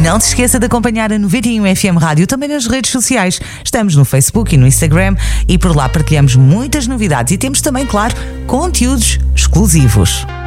Não se esqueça de acompanhar a 91 FM Rádio também nas redes sociais. Estamos no Facebook e no Instagram e por lá partilhamos muitas novidades e temos também, claro, conteúdos exclusivos.